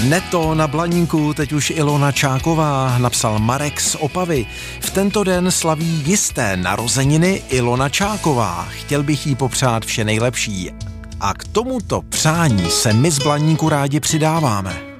Neto na Blaníku, teď už Ilona Čáková, napsal Marek z Opavy. V tento den slaví jisté narozeniny Ilona Čáková. Chtěl bych jí popřát vše nejlepší. A k tomuto přání se my z Blaníku rádi přidáváme.